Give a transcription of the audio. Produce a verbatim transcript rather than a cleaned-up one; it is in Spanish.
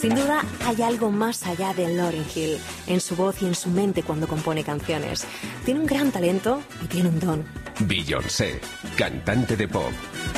Sin duda hay algo más allá de Lauryn Hill, en su voz y en su mente cuando compone canciones. Tiene un gran talento y tiene un don. Beyoncé, cantante de pop.